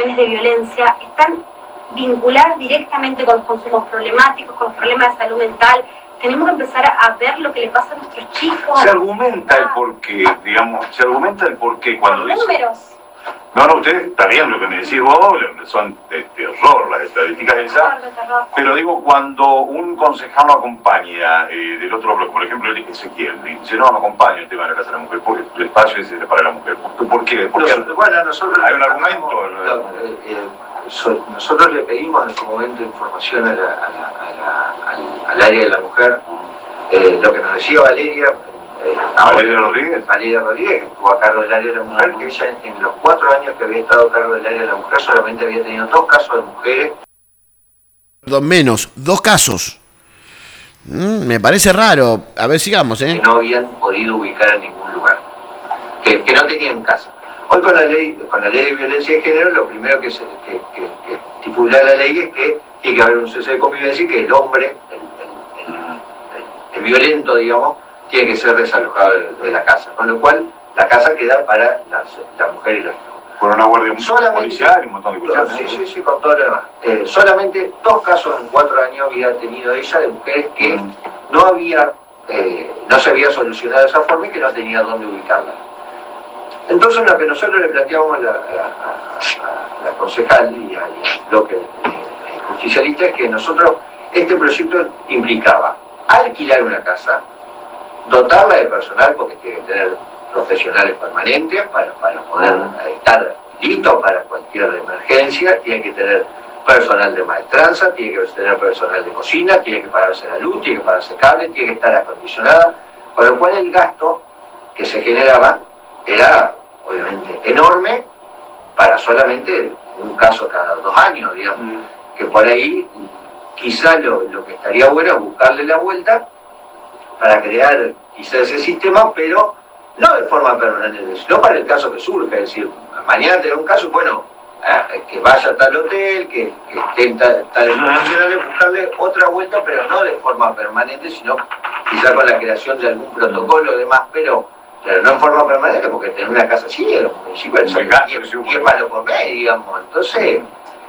situaciones de violencia están vinculadas directamente con los consumos problemáticos, con los problemas de salud mental. Tenemos que empezar a ver lo que le pasa a nuestros chicos. Se argumenta el porqué, digamos, se argumenta el porqué cuando dice... números. No, usted está bien lo que me decís vos, son de terror las estadísticas esas, pero digo, cuando un concejal acompaña del otro bloque, por ejemplo, Ezequiel, dice, no, me acompaña el tema de la casa de la mujer, porque el espacio es para la mujer. ¿Por qué? Porque bueno, nosotros hay un argumento. Nosotros le pedimos en su momento información al área de la mujer, lo que nos decía Valeria Rodríguez, que estuvo a cargo del área de la mujer, que ella en los 4 años que había estado a cargo del área de la mujer solamente había tenido 2 casos de mujeres. Menos, 2 casos. Me parece raro. A ver, sigamos, Que no habían podido ubicar en ningún lugar, que no tenían casa. Hoy con la ley de violencia de género, lo primero que estipula la ley es que tiene que haber un cese de convivencia y que el hombre, el violento, digamos, tiene que ser desalojado de la casa, con lo cual la casa queda para la mujer y los hijos. Con una guardia policial y un montón de cosas. Sí, con todo lo demás. Solamente 2 casos en 4 años había tenido ella de mujeres que no se había solucionado de esa forma y que no tenía dónde ubicarla. Entonces lo que nosotros le planteamos a la concejal y al bloque justicialista es que este proyecto implicaba alquilar una casa, dotarla de personal, porque tiene que tener profesionales permanentes para poder estar listos para cualquier emergencia, tiene que tener personal de maestranza, tiene que tener personal de cocina, tiene que pagarse la luz, tiene que pagarse cable, tiene que estar acondicionada, con lo cual el gasto que se generaba era obviamente enorme para solamente un caso cada 2 años, digamos, que por ahí quizá lo que estaría bueno es buscarle la vuelta para crear quizá ese sistema, pero no de forma permanente, sino para el caso que surja. Es decir, mañana tener un caso, bueno, que vaya a tal hotel, que estén tales profesionales, buscarle otra vuelta, pero no de forma permanente, sino quizá con la creación de algún protocolo y demás, pero no en forma permanente, porque tener una casa así, en los municipios son 10 palos por mes, digamos. Entonces,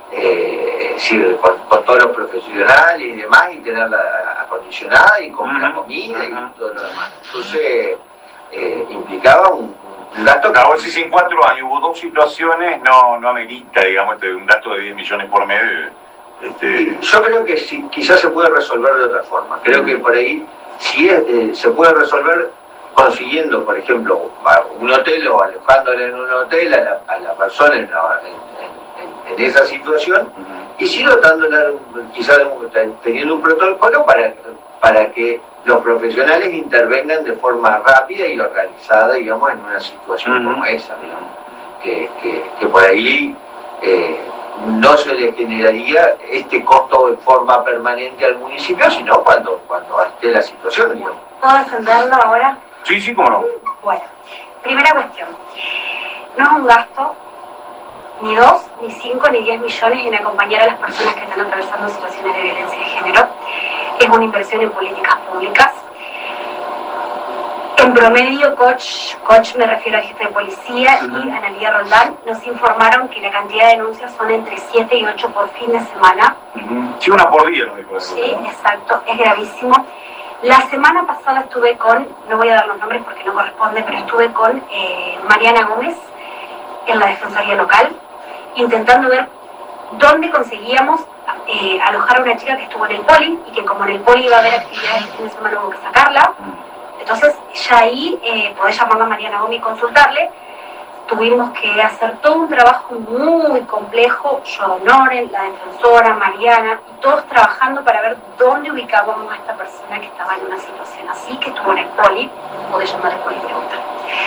con todos los profesionales y demás, y tenerla acondicionada y con la comida y todo lo demás. Entonces, implicaba un gasto que... Ahora, si en 4 años hubo 2 situaciones, no amerita, digamos, un gasto de 10 millones por mes. Yo creo que sí, quizás se puede resolver de otra forma. Creo que por ahí se puede resolver consiguiendo, por ejemplo, un hotel o alojándole en un hotel a la persona en esa situación, y sí dotándola, quizás teniendo un protocolo para que los profesionales intervengan de forma rápida y organizada, digamos, en una situación como esa, digamos, que por ahí no se le generaría este costo de forma permanente al municipio, sino cuando esté la situación, digamos. ¿Puedo defenderlo ahora? Sí, cómo no. Bueno, primera cuestión. No es un gasto, ni 2, ni 5, ni 10 millones en acompañar a las personas que están atravesando situaciones de violencia de género. Es una inversión en políticas públicas. En promedio, Koch me refiero al jefe de policía, y Analía Roldán, nos informaron que la cantidad de denuncias son entre 7 y 8 por fin de semana. Sí, 1 por día. Sí, exacto, es gravísimo. La semana pasada estuve con, no voy a dar los nombres porque no corresponde, pero estuve con Mariana Gómez en la Defensoría Local, intentando ver dónde conseguíamos alojar a una chica que estuvo en el poli, y que como en el poli iba a haber actividades el fin de semana hubo que sacarla. Entonces ya ahí podés llamarla a Mariana Gómez y consultarle. Tuvimos que hacer todo un trabajo muy complejo, yo, Noren, la defensora, Mariana, y todos trabajando para ver dónde ubicábamos a esta persona que estaba en una situación así, que estuvo en el poli, podés llamar al poli y preguntar.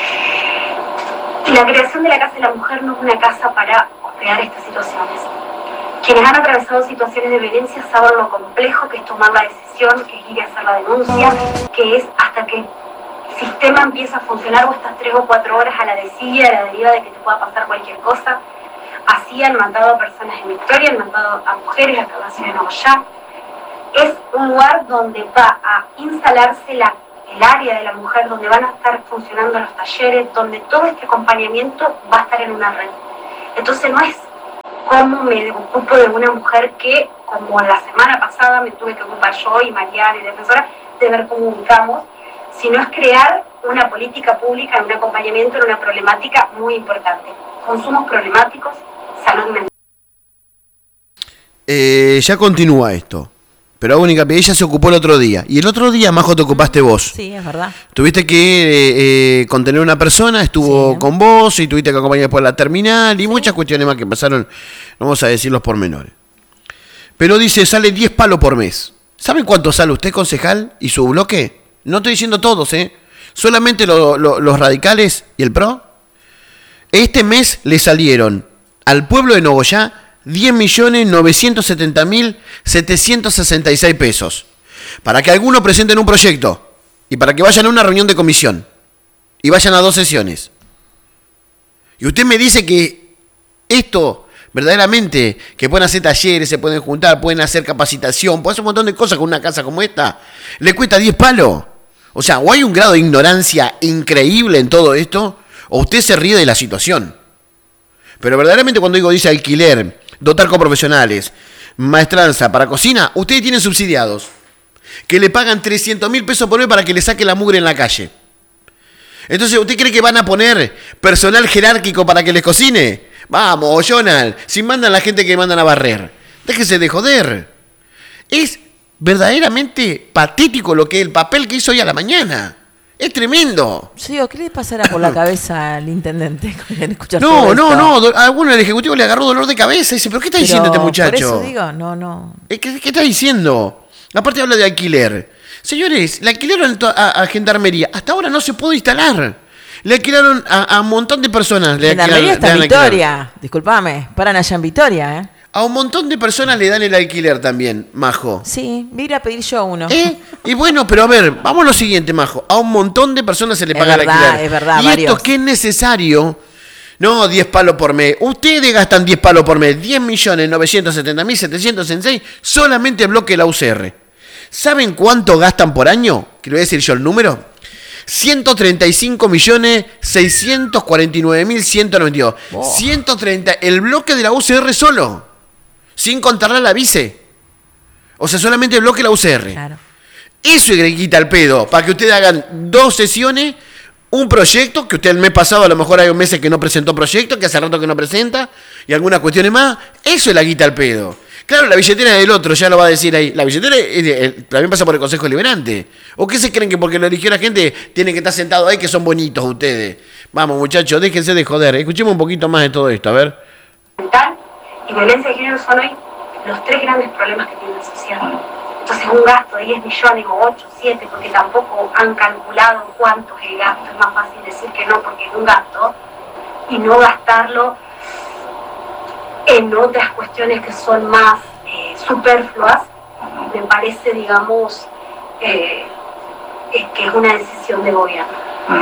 Y la creación de la Casa de la Mujer no es una casa para hospedar estas situaciones. Quienes han atravesado situaciones de violencia saben lo complejo que es tomar la decisión, que es ir a hacer la denuncia, que es hasta que el sistema empieza a funcionar, o estas 3 o 4 horas a la desidia, a la deriva de que te pueda pasar cualquier cosa. Así han matado a personas en Victoria, han matado a mujeres acá en la ciudad de Nogoyá. Es un lugar donde va a instalarse el área de la mujer, donde van a estar funcionando los talleres, donde todo este acompañamiento va a estar en una red. Entonces no es cómo me ocupo de una mujer que, como la semana pasada me tuve que ocupar yo y Mariana y defensora, de ver cómo ubicamos, sino es crear una política pública, un acompañamiento en una problemática muy importante. Consumos problemáticos, salud mental. Ya continúa esto. Pero hago un hincapié, ella se ocupó el otro día. Y el otro día, Majo, te ocupaste vos. Sí, es verdad. Tuviste que contener a una persona, estuvo con vos y tuviste que acompañar después a la terminal y muchas cuestiones más que pasaron, no vamos a decir los pormenores. Pero dice, sale 10 palos por mes. ¿Saben cuánto sale usted, concejal, y su bloque? No estoy diciendo todos, solamente los radicales y el PRO. Este mes le salieron al pueblo de Nogoyá 10.970.766 pesos. Para que algunos presenten un proyecto y para que vayan a una reunión de comisión y vayan a 2 sesiones. Y usted me dice que esto, verdaderamente, que pueden hacer talleres, se pueden juntar, pueden hacer capacitación, pueden hacer un montón de cosas con una casa como esta, le cuesta 10 palos. O sea, o hay un grado de ignorancia increíble en todo esto, o usted se ríe de la situación. Pero verdaderamente cuando dice alquiler, dotar con profesionales, maestranza para cocina, ustedes tienen subsidiados que le pagan 300.000 pesos por mes para que le saque la mugre en la calle. Entonces, ¿usted cree que van a poner personal jerárquico para que les cocine? Vamos, Jonal, si mandan la gente que mandan a barrer. Déjese de joder. Es verdaderamente patético lo que el papel que hizo hoy a la mañana. Es tremendo. Sí, ¿o qué le pasará por la cabeza al intendente con escuchar No, todo no, esto? no. A alguno del ejecutivo le agarró dolor de cabeza. Dice, ¿pero qué está diciendo este muchacho? Por eso digo, no. ¿Qué está diciendo? Aparte habla de alquiler. Señores, le alquilaron a Gendarmería. Hasta ahora no se pudo instalar. Le alquilaron a un montón de personas. Gendarmería está en Vitoria. Disculpame, paran allá en Vitoria, A un montón de personas le dan el alquiler también, Majo. Sí, voy a ir a pedir yo uno. Y bueno, pero a ver, vamos a lo siguiente, Majo. A un montón de personas se le paga el alquiler. Es verdad, y varios. esto que es necesario, no 10 palos por mes. Ustedes gastan 10 palos por mes, 10.970.706 solamente bloque la UCR. ¿Saben cuánto gastan por año? Que le voy a decir yo el número. 135.649.192. 130, el bloque de la UCR solo. Sin contarle a la vice. O sea, solamente el bloque de la UCR. Claro. Eso le quita el pedo. Para que ustedes hagan 2 sesiones, un proyecto, que usted el mes pasado a lo mejor hay meses que no presentó proyecto, que hace rato que no presenta, y algunas cuestiones más. Eso le quita el pedo. Claro, la billetera del otro, ya lo va a decir ahí. La billetera también pasa por el Consejo Liberante. ¿O qué se creen que porque lo eligió la gente tienen que estar sentados ahí que son bonitos ustedes? Vamos, muchachos, déjense de joder. Escuchemos un poquito más de todo esto, a ver. Y violencia de género son hoy los 3 grandes problemas que tiene la sociedad. Entonces un gasto de 10 millones o 8, 7, porque tampoco han calculado cuánto es el gasto. Es más fácil decir que no porque es un gasto y no gastarlo en otras cuestiones que son más superfluas. Me parece, digamos, que es una decisión de gobierno.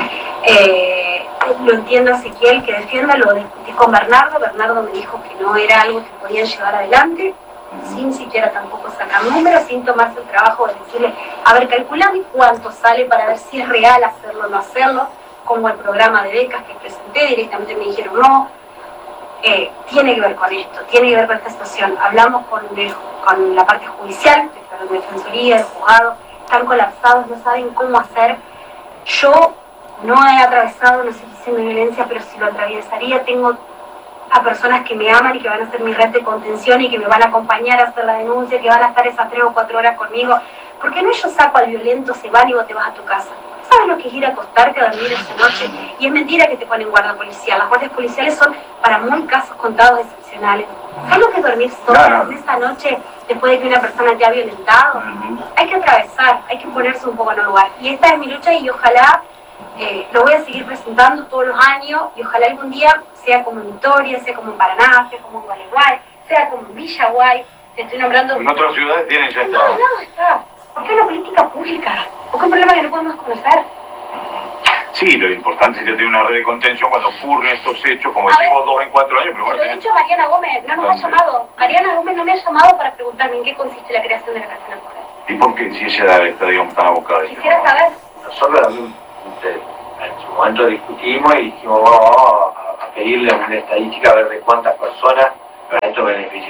Lo entiendo Ezequiel, que defienda, lo discutí con Bernardo. Bernardo me dijo que no era algo que podían llevar adelante, sin siquiera tampoco sacar números, sin tomarse el trabajo de decirle, a ver, calculame cuánto sale para ver si es real hacerlo o no hacerlo, como el programa de becas que presenté, directamente me dijeron no. Tiene que ver con esto, tiene que ver con esta situación. Hablamos con la parte judicial, de la defensoría, del juzgado, están colapsados, no saben cómo hacer. Yo no he atravesado una situación de violencia, pero si lo atravesaría, tengo a personas que me aman y que van a ser mi red de contención y que me van a acompañar a hacer la denuncia, que van a estar esas 3 o 4 horas conmigo. Porque no yo saco al violento, se van y vos te vas a tu casa. ¿Sabes lo que es ir a acostarte a dormir esa noche? Y es mentira que te ponen guardia policial. Las guardias policiales son para muy casos contados excepcionales. ¿Sabes lo que es dormir sola en esa noche después de que una persona te ha violentado? Hay que atravesar, hay que ponerse un poco en el lugar. Y esta es mi lucha y ojalá lo voy a seguir presentando todos los años y ojalá algún día sea como en Vitoria, sea como en Paraná, sea como en Gualeguay, sea como en Villaguay. Te estoy nombrando... En otras ciudades tienen ya esto. No, está. ¿Por qué una política pública? ¿Por qué un problema que no podemos conocer? Sí, lo importante es que tiene una red de contención cuando ocurren estos hechos, como decimos 2 en 4 años. Pero bueno, lo he dicho a Mariana Gómez, no nos ha llamado. Mariana Gómez no me ha llamado para preguntarme en qué consiste la creación de la Casa de la Mujer. ¿Y por qué si ella está, digamos, tan abocada? Quisiera saber. Nosotros en su momento discutimos y dijimos, vamos a pedirle una estadística a ver de cuántas personas, esto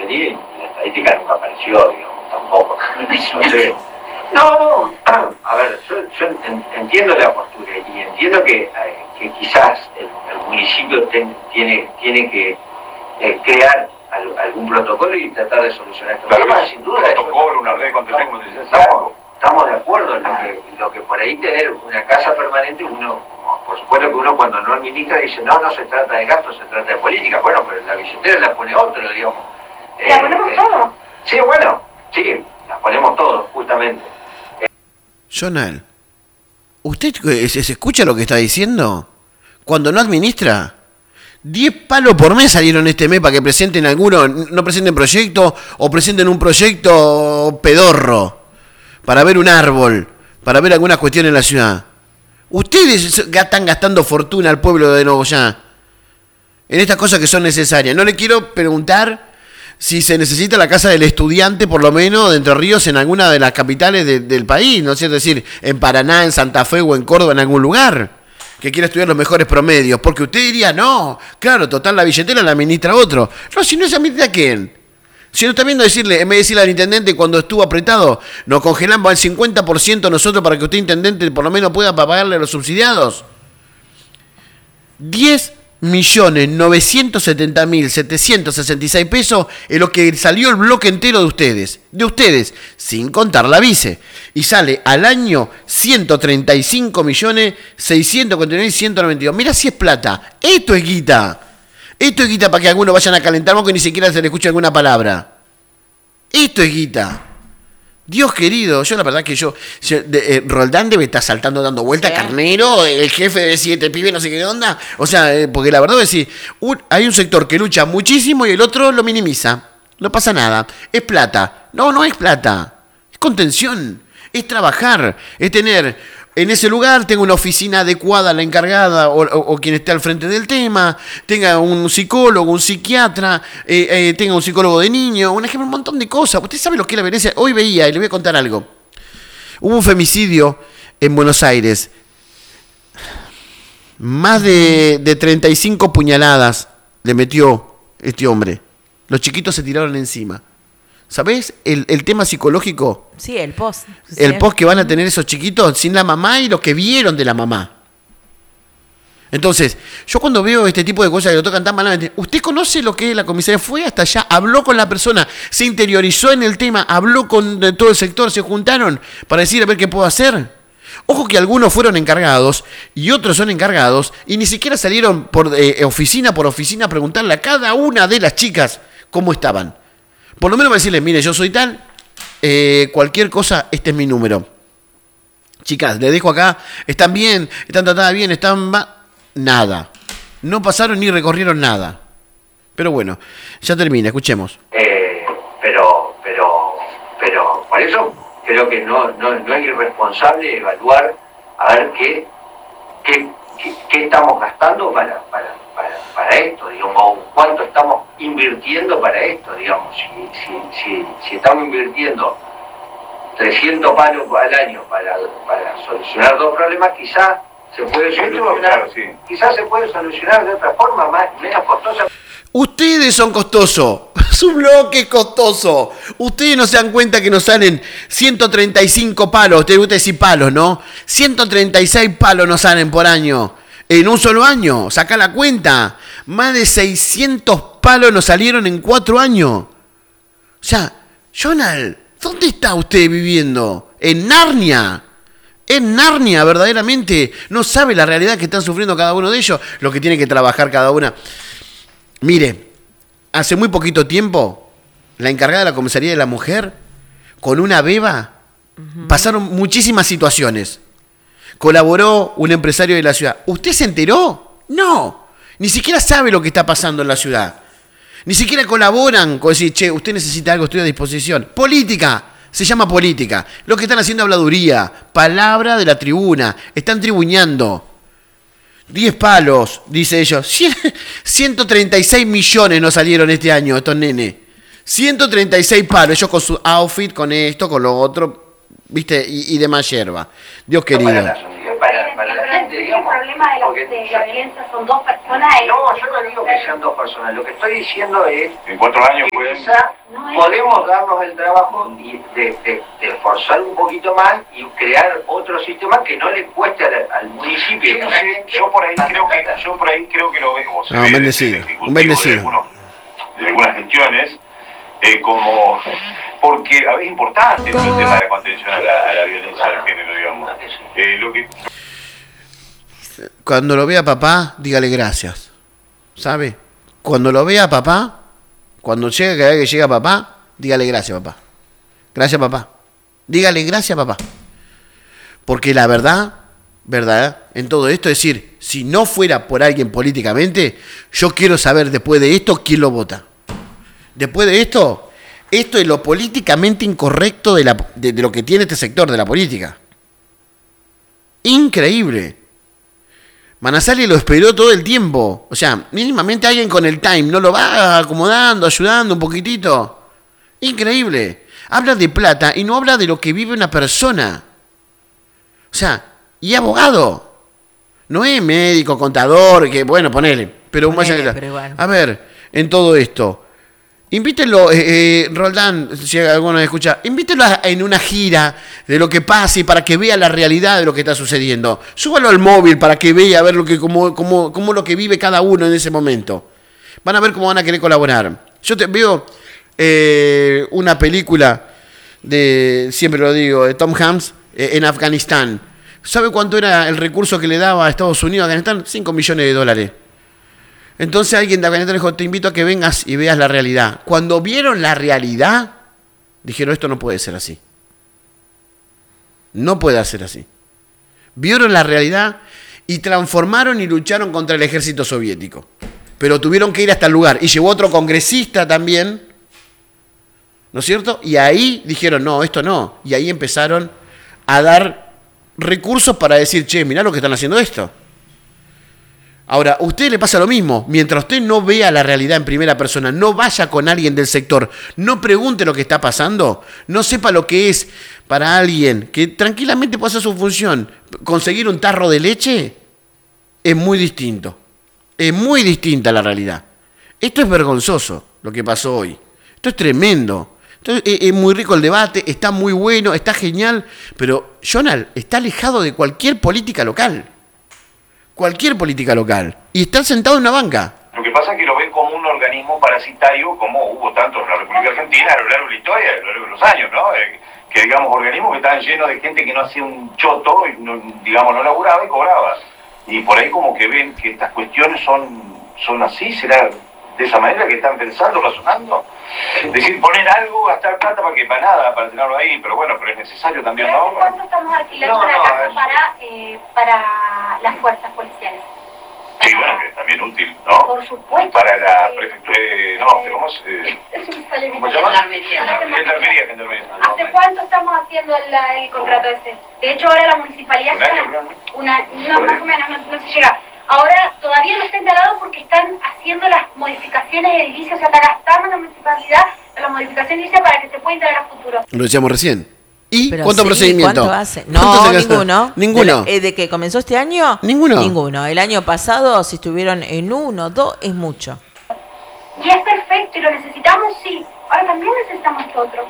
venir y la estadística nunca apareció, digamos, tampoco. No sé. No, a ver, yo entiendo la postura y entiendo que quizás el municipio tiene que crear algún protocolo y tratar de solucionar esto. Claro, Sin duda, un protocolo, una red de contención, como dice, estamos de acuerdo en lo que por ahí tener una casa permanente, uno, por supuesto que uno cuando no administra dice, no se trata de gastos, se trata de política. Bueno, pero la billetera la pone otro, digamos. ¿La ponemos todos? Sí, bueno, sí, la ponemos todos, justamente. Jonal, ¿usted se escucha lo que está diciendo? Cuando no administra, 10 palos por mes salieron este mes para que presenten alguno, no presenten proyecto o presenten un proyecto pedorro para ver un árbol, para ver alguna cuestión en la ciudad. Ustedes están gastando fortuna al pueblo de Nogoyá en estas cosas que son necesarias. No le quiero preguntar si se necesita la casa del estudiante, por lo menos, de Entre Ríos, en alguna de las capitales del país, ¿no es cierto? Es decir, en Paraná, en Santa Fe o en Córdoba, en algún lugar, que quiera estudiar los mejores promedios. Porque usted diría, no, claro, total, la billetera la administra otro. No, si no es administra quién. Si no está viendo decirle, en vez de decirle al intendente cuando estuvo apretado, nos congelamos al 50% nosotros para que usted, intendente, por lo menos pueda pagarle a los subsidiados. 10.970.766 pesos es lo que salió el bloque entero de ustedes, sin contar la vice. Y sale al año 135.649.192. Mira si es plata. Esto es guita. Esto es guita para que algunos vayan a calentar moco y ni siquiera se le escuche alguna palabra. Esto es guita. Dios querido, yo la verdad que Roldán debe estar saltando, dando vueltas, Carnero, el jefe de 7 pibes, no sé qué onda. O sea, porque la verdad es que hay un sector que lucha muchísimo y el otro lo minimiza. No pasa nada. Es plata. No es plata. Es contención. Es trabajar. Es tener en ese lugar, tenga una oficina adecuada, la encargada o quien esté al frente del tema, tenga un psicólogo, un psiquiatra, tenga un psicólogo de niño, un montón de cosas. Usted sabe lo que es la violencia. Hoy veía, y le voy a contar algo. Hubo un femicidio en Buenos Aires. Más de 35 puñaladas le metió este hombre. Los chiquitos se tiraron encima. ¿Sabés el tema psicológico? Sí, el post. El post que van a tener esos chiquitos sin la mamá y lo que vieron de la mamá. Entonces, yo cuando veo este tipo de cosas que lo tocan tan malamente, ¿usted conoce lo que es la comisaría? Fue hasta allá, habló con la persona, se interiorizó en el tema, habló con todo el sector, se juntaron para decir a ver qué puedo hacer. Ojo que algunos fueron encargados y otros son encargados y ni siquiera salieron por oficina a preguntarle a cada una de las chicas cómo estaban. Por lo menos para decirles, mire, yo soy tal, cualquier cosa, este es mi número. Chicas, les dejo acá, están bien, están tratadas bien, nada. No pasaron ni recorrieron nada. Pero bueno, ya termina, escuchemos. Pero por eso creo que no es irresponsable evaluar a ver qué estamos gastando para esto, digamos, o cuánto estamos invirtiendo para esto, digamos. Si estamos invirtiendo 300 palos al año para solucionar dos problemas, quizás se puede solucionar, claro, sí. Quizás se puede solucionar de otra forma, menos costosa. Ustedes son costosos, su bloque es costoso. Ustedes no se dan cuenta que nos salen 135 palos, te gusta decir palos, ¿no? 136 palos nos salen por año. En un solo año, saca la cuenta. Más de 600 palos nos salieron en 4 años. O sea, Jonal, ¿dónde está usted viviendo? En Narnia. En Narnia, verdaderamente. No sabe la realidad que están sufriendo cada uno de ellos, lo que tiene que trabajar cada una. Mire, hace muy poquito tiempo, la encargada de la comisaría de la mujer, con una beba, pasaron muchísimas situaciones. Colaboró un empresario de la ciudad. ¿Usted se enteró? No. Ni siquiera sabe lo que está pasando en la ciudad. Ni siquiera colaboran con decir, che, usted necesita algo, estoy a disposición. Política. Se llama política. Lo que están haciendo habladuría. Palabra de la tribuna. Están tribuñando. 10 palos, dice ellos. 136 millones nos salieron este año estos nenes. 136 palos. Ellos con su outfit, con esto, con lo otro. ¿Viste? Y demás hierba. Dios querido. Para la gente, digamos, el problema de la violencia son dos personas. No, yo no digo que sean dos personas. Lo que estoy diciendo es... En 4 años, pues... podemos darnos el trabajo de esforzar un poquito más y crear otro sistema que no le cueste al municipio. Sí, no sé, yo por ahí creo que lo veo. No, un bendecido, un bendecido. De algunas gestiones, como, porque a veces es importante el tema de la contención a la violencia del género, digamos. Lo que... Cuando lo vea papá, dígale gracias. ¿Sabe? Cuando lo vea papá, cuando llegue, cada vez que llega papá, dígale gracias papá. Gracias papá. Dígale gracias papá. Porque la verdad, en todo esto, es decir, si no fuera por alguien políticamente, yo quiero saber después de esto quién lo vota. Después de esto es lo políticamente incorrecto de lo que tiene este sector de la política. Increíble. Manasali lo esperó todo el tiempo. O sea, mínimamente alguien con el time no lo va acomodando, ayudando un poquitito. Increíble. Habla de plata y no habla de lo que vive una persona. O sea, y abogado. No es médico, contador, que bueno, ponele. Pero bueno. A ver, en todo esto. Invítenlo, Roldán, si alguno me escucha, invítenlo en una gira de lo que pase para que vea la realidad de lo que está sucediendo. Súbalo al móvil para que vea a ver cómo lo que vive cada uno en ese momento. Van a ver cómo van a querer colaborar. Yo veo una película siempre lo digo, de Tom Hanks en Afganistán. ¿Sabe cuánto era el recurso que le daba a Estados Unidos a Afganistán? $5 millones. Entonces alguien de Afganistán dijo, te invito a que vengas y veas la realidad. Cuando vieron la realidad, dijeron, esto no puede ser así. No puede ser así. Vieron la realidad y transformaron y lucharon contra el ejército soviético. Pero tuvieron que ir hasta el lugar. Y llevó otro congresista también, ¿no es cierto? Y ahí dijeron, no, esto no. Y ahí empezaron a dar recursos para decir, che, mirá lo que están haciendo esto. Ahora, a usted le pasa lo mismo. Mientras usted no vea la realidad en primera persona, no vaya con alguien del sector, no pregunte lo que está pasando, no sepa lo que es para alguien que tranquilamente puede hacer su función, conseguir un tarro de leche, es muy distinto. Es muy distinta la realidad. Esto es vergonzoso, lo que pasó hoy. Esto es tremendo. Entonces, es muy rico el debate, está muy bueno, está genial, pero Jonal está alejado de cualquier política local. Cualquier política local. Y está sentado en una banca. Lo que pasa es que lo ven como un organismo parasitario, como hubo tantos en la República Argentina a lo largo de la historia, a lo largo de los años, ¿no? Que digamos, organismos que estaban llenos de gente que no hacía un choto, y no laburaba y cobraba. Y por ahí como que ven que estas cuestiones son así, será de esa manera que están pensando, razonando. Es decir, poner algo, gastar plata para nada, para tenerlo ahí, pero bueno, pero es necesario también, ¿no? ¿Cuánto estamos alquilando una casa para las fuerzas policiales? Sí, bueno, que es también útil, ¿no? Por supuesto. Para la prefectura, ¿cómo se llama? Gendarmería. ¿Hace cuánto estamos haciendo el contrato ese? De hecho, ahora la municipalidad más o menos, no se llega. Ahora todavía no está instalado porque están haciendo las modificaciones edilicias, o sea, está gastando la municipalidad en la modificación edilicia para que se pueda instalar a futuro. Lo decíamos recién. ¿Y pero cuánto procedimiento? ¿Cuánto hace? No, ninguno. ¿De que comenzó este año? Ninguno. El año pasado, si estuvieron en 1, 2, es mucho. Y es perfecto, y lo necesitamos, sí. Ahora también necesitamos esto otro.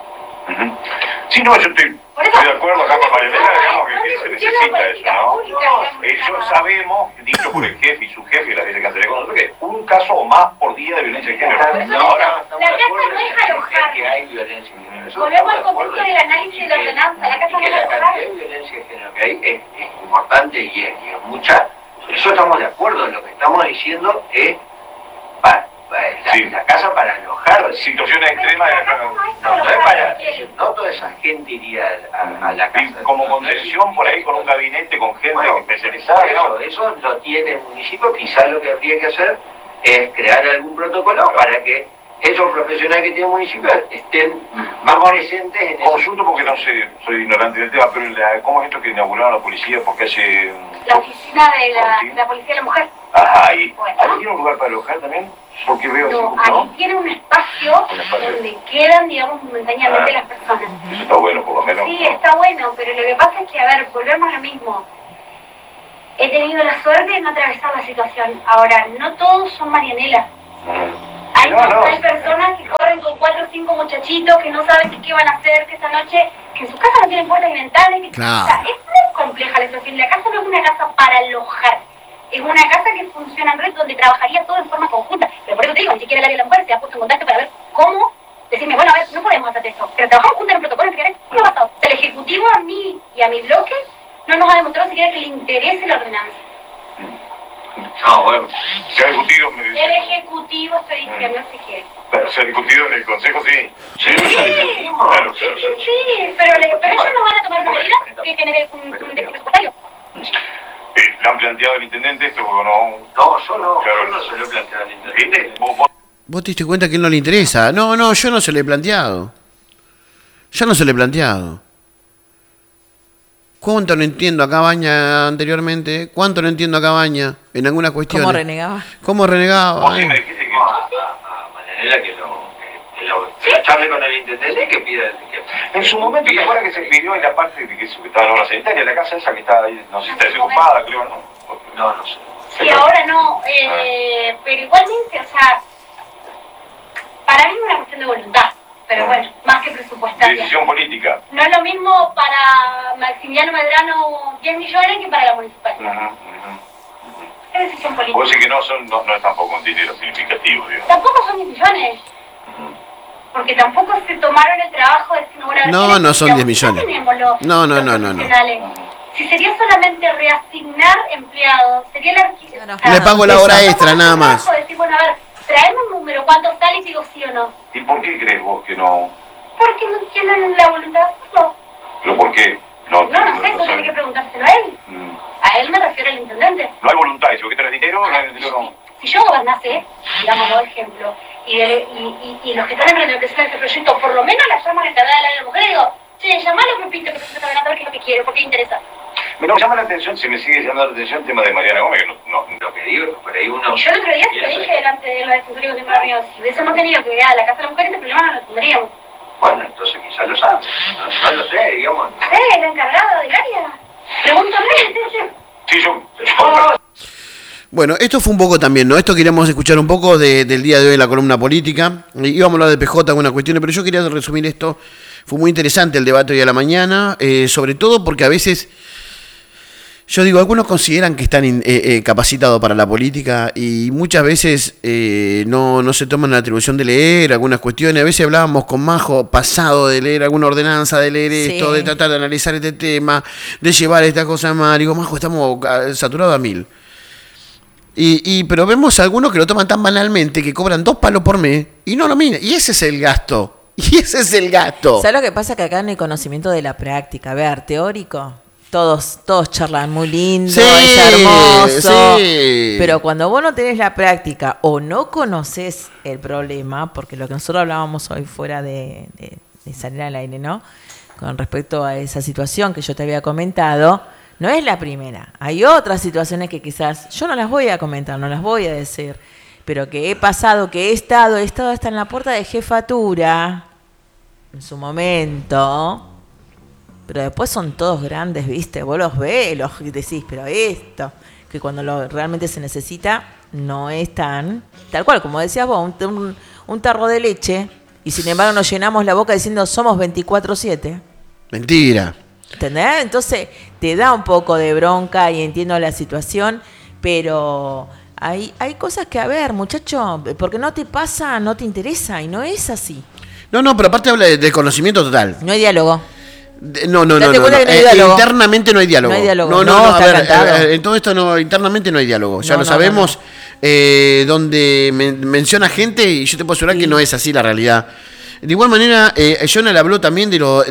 Sí, no, yo estoy de acuerdo acá con Marianela, digamos que se necesita eso, ¿no? Eso sabemos, dicho por el jefe y su jefe, la vicecancillería con nosotros, que un caso o más por día de violencia de género. Ahora, la casa no es alojar. Que hay violencia de género. Volvemos al concepto del análisis de la ordenanza. La casa no es la alojar. cantidad de violencia de género que hay es importante y es mucha. Eso estamos de acuerdo. Lo que estamos diciendo es la casa para alojar. Situaciones extremas de la casa. No es para. No toda esa gente iría a la casa. Como contención por ahí con un gabinete, con gente especializada. Eso lo tiene el municipio. Quizás lo que habría que hacer es crear algún protocolo para que esos profesionales que tiene el municipio estén más presentes en eso. Consulto porque no sé, soy ignorante del tema, pero ¿cómo es esto que inauguraron la policía? Porque hace... La oficina de la policía de la mujer. Ajá, ¿y ahí tiene un lugar para alojar también? Porque veo ahí tiene un espacio donde quedan, digamos, momentáneamente las personas. Eso está bueno, por lo menos. Sí, está bueno, pero lo que pasa es que, a ver, volvemos a lo mismo. He tenido la suerte de no atravesar la situación. Ahora, no todos son Marianela. Hay personas que corren con 4 o 5 sabe qué van a hacer, que esa noche, que en su casa no tienen puertas ni ventanas, que Claro. o sea, es muy compleja la situación. La casa no es una casa para alojar, es una casa que funciona en red donde trabajaría todo en forma conjunta. Pero por eso te digo, ni siquiera el área de la mujer se ha puesto en contacto para ver cómo decirme, bueno, a ver, no podemos hacer esto, pero trabajamos juntos en el protocolo, ¿qué ha pasado? El Ejecutivo a mí y a mi bloque no nos ha demostrado siquiera que le interese la ordenanza. No, bueno, se ha discutido, me dice. El Ejecutivo estoy diciendo si quiere. Pero se ha discutido en el Consejo, sí. Sí, Claro, sí, pero ellos no van a tomar una medida que genere un déficit presupuestario. ¿Le han planteado al intendente esto o no? No, yo no, Claro. yo no se lo he planteado al intendente. ¿Viste? Vos ¿Vos te diste cuenta que él no le interesa? No, yo no se lo he planteado. Yo no se lo he planteado. ¿Cuánto no entiendo a Cabaña anteriormente? ¿Cuánto no entiendo a Cabaña en alguna cuestión? ¿Cómo renegaba? ¿Cómo renegaba? vos sí me dijiste que... A Marianela que lo charle con el intendente que pida... En su momento, ¿te acuerdas que se pidió en la parte de que estaba en la obra sanitaria, la casa esa que está ahí, no sé si está desocupada, creo, ¿no? No sé. Sí, ahora no, pero igualmente, o sea, para mí es una cuestión de voluntad, pero bueno, más que presupuestaria. Decisión política. No es lo mismo para Maximiliano Medrano 10 millones que para la municipal. Es decisión política. Vos decís que no es tampoco un dinero significativo, digamos. Tampoco son 10 millones. Porque tampoco se tomaron el trabajo de decir, bueno, No, no son 10 millones. No. profesionales. Si sería solamente reasignar empleados, sería la... Claro. Le pago la hora extra, nada más. Decir, bueno, a ver, traeme un número, ¿cuánto sale? Y digo sí o no. ¿Y por qué crees vos que no? Porque no tienen la voluntad de hacerlo. ¿Pero por qué? No sé, tú tienes que preguntárselo a él. A él me refiero al intendente. No hay voluntad, ¿y si vos querés dinero? No hay dinero, no. Si yo gobernase, digamos, por ejemplo, y los que están en representación de este proyecto, por lo menos la llaman a encargada del área de la mujer y digo, che, llamalo a Pepito, que se está a ver qué es lo que quiero, por qué le interesa. Me llama la atención, se me sigue llamando la atención el tema de Mariana Gómez, que Lo que digo es que por ahí uno... Y yo el otro día te dije delante de los defensores de barrio, si hubiésemos tenido que ir a la Casa de la Mujer, este problema no lo tendríamos. Bueno, entonces quizás lo sabe. No lo sé, digamos. ¿El encargado del área? Pregúntame. Sí, yo... Bueno, esto fue un poco también, ¿no? Esto queríamos escuchar un poco del día de hoy en la columna política. Íbamos a hablar de PJ, algunas cuestiones, pero yo quería resumir esto. Fue muy interesante el debate hoy a la mañana, sobre todo porque a veces, yo digo, algunos consideran que están capacitados para la política y muchas veces no se toman la atribución de leer algunas cuestiones. A veces hablábamos con Majo pasado de leer alguna ordenanza, de leer esto, de tratar de analizar este tema, de llevar esta cosa más. Digo, Majo, estamos saturados a 1000. Pero vemos algunos que lo toman tan banalmente que cobran 2 palos por mes y no lo miran. Y ese es el gasto. Y ese es el gasto. ¿Sabes lo que pasa? Que acá no hay conocimiento de la práctica. A ver, teórico, todos charlan muy lindo, Sí, es hermoso. sí. Pero cuando vos no tenés la práctica o no conoces el problema, porque lo que nosotros hablábamos hoy fuera de salir al aire, ¿no? Con respecto a esa situación que yo te había comentado, no es la primera. Hay otras situaciones que quizás yo no las voy a comentar, no las voy a decir, pero que he pasado, que he estado hasta en la puerta de jefatura en su momento, pero después son todos grandes, ¿viste? Vos los ves, los decís, pero esto, que cuando realmente se necesita, no es tan, tal cual, como decías vos, un tarro de leche, y sin embargo nos llenamos la boca diciendo somos 24/7. Mentira. ¿Entendés? Entonces te da un poco de bronca y entiendo la situación, pero hay cosas que, a ver, muchacho, porque no te pasa, no te interesa, y no es así. No, pero aparte habla de conocimiento total. No hay diálogo. No. Date cuenta que no hay diálogo. Internamente no hay diálogo. No hay diálogo. No, está a ver, cantado. en todo esto internamente no hay diálogo. Ya No, lo no, sabemos. Donde menciona gente y yo te puedo asegurar que no es así la realidad. De igual manera, Jonah le habló también de lo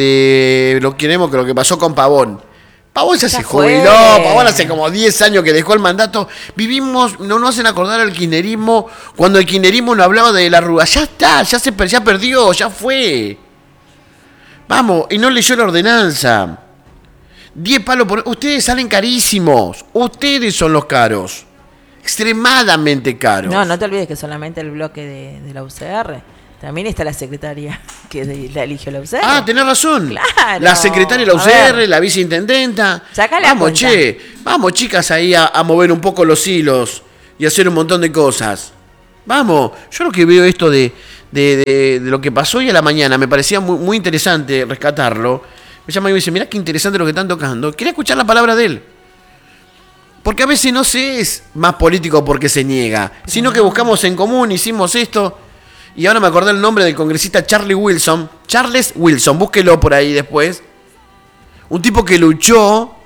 que pasó con Pavón. Pavón ya se jubiló, Pavón hace como 10 años que dejó el mandato. Vivimos, no nos hacen acordar al kirchnerismo, cuando el kirchnerismo no hablaba de la Rúa. Ya está, ya perdió, ya fue. Vamos, y no leyó la ordenanza. 10 palos por... Ustedes salen carísimos, ustedes son los caros. Extremadamente caros. No te olvides que solamente el bloque de la UCR. También está la secretaria que la eligió la UCR. Ah, tenés razón. Claro. La secretaria de la UCR, la viceintendenta. Sacale vamos, la cuenta. Vamos, chicas, ahí a mover un poco los hilos y hacer un montón de cosas. Vamos, yo lo que veo esto de de lo que pasó hoy a la mañana. Me parecía muy, muy interesante rescatarlo. Me llama y me dice, mirá qué interesante lo que están tocando. Quería escuchar la palabra de él. Porque a veces no se es más político porque se niega, sino que buscamos en común, hicimos esto. Y ahora me acordé el nombre del congresista Charles Wilson, búsquelo por ahí después. Un tipo que luchó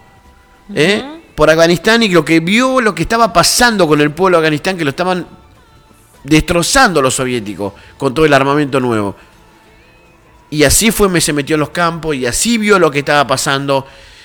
por Afganistán y lo que vio lo que estaba pasando con el pueblo de Afganistán, que lo estaban destrozando los soviéticos con todo el armamento nuevo. Y así se metió en los campos y así vio lo que estaba pasando.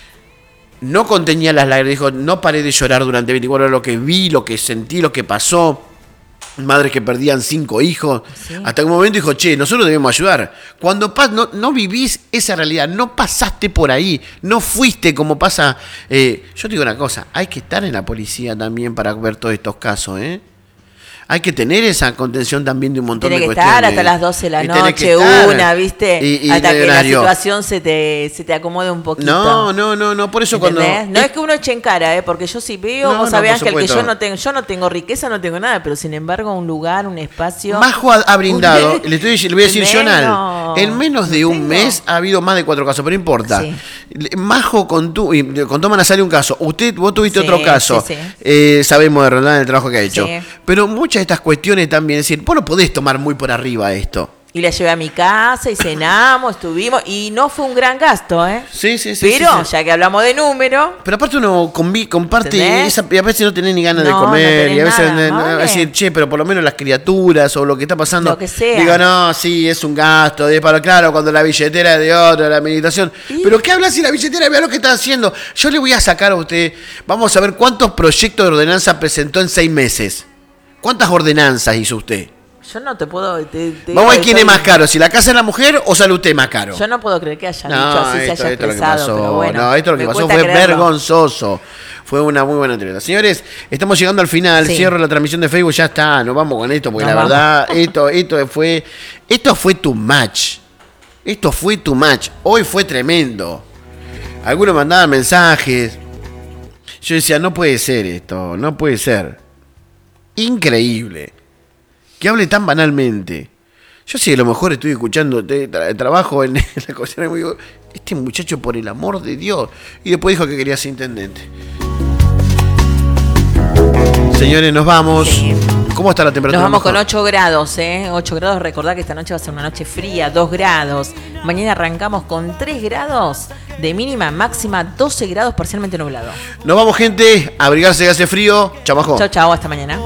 No contenía las lágrimas, dijo, no paré de llorar durante 24 horas, lo que vi, lo que sentí, lo que pasó. Madres que perdían 5 hijos. Sí. Hasta un momento dijo, che, nosotros debemos ayudar. Cuando no vivís esa realidad, no pasaste por ahí, no fuiste como pasa. Yo te digo una cosa, hay que estar en la policía también para ver todos estos casos, Hay que tener esa contención también de un montón de cuestiones. Tiene que estar hasta las 12 de la noche, ¿viste? Y hasta que la situación se te acomode un poquito. No, por eso ¿entendés? cuando... No es que uno eche en cara, porque yo sí veo, vos sabés, Ángel, que yo no tengo riqueza, no tengo nada, pero sin embargo un lugar, un espacio... Majo ha brindado, le voy a decir, Jonal, en menos de un mes ha habido más de 4 casos, pero no importa. Sí. Majo contó Manasali un caso, vos tuviste otro caso, sabemos de Roldán el trabajo que ha hecho, pero muchas de estas cuestiones también, es decir, vos no podés tomar muy por arriba esto. Y la llevé a mi casa y cenamos, estuvimos, y no fue un gran gasto, Sí. Pero, ya que hablamos de número... Pero aparte uno comparte, y a veces no tenés ni ganas de comer, y a veces decir, che, pero por lo menos las criaturas o lo que está pasando... Lo que sea. Digo, no, sí, es un gasto, claro, cuando la billetera es de otra, la meditación... ¿Sí? Pero ¿qué habla si la billetera vea lo que está haciendo? Yo le voy a sacar a usted, vamos a ver cuántos proyectos de ordenanza presentó en 6 meses. ¿Cuántas ordenanzas hizo usted? Yo no te puedo... Vamos a ver quién es más caro, si la casa de la mujer o sale usted más caro. Yo no puedo creer que haya dicho así, se haya expresado, pero bueno. No, esto lo que pasó fue vergonzoso. Fue una muy buena entrevista. Señores, estamos llegando al final. Sí. Cierro la transmisión de Facebook, ya está. Nos vamos con esto, porque la verdad, esto fue too much. Esto fue too much. Hoy fue tremendo. Algunos mandaban mensajes. Yo decía, no puede ser esto, no puede ser. Increíble. Que hable tan banalmente. Yo sí, a lo mejor estoy escuchando, trabajo en la cocina y digo, este muchacho, por el amor de Dios. Y después dijo que quería ser intendente. Señores, nos vamos. Sí. ¿Cómo está la temperatura? Nos vamos con 8 grados, 8 grados. Recordad que esta noche va a ser una noche fría, 2 grados. Mañana arrancamos con 3 grados de mínima, máxima 12 grados, parcialmente nublado. Nos vamos, gente. Abrigarse, que hace frío. Chau, bajo. Chau, hasta mañana.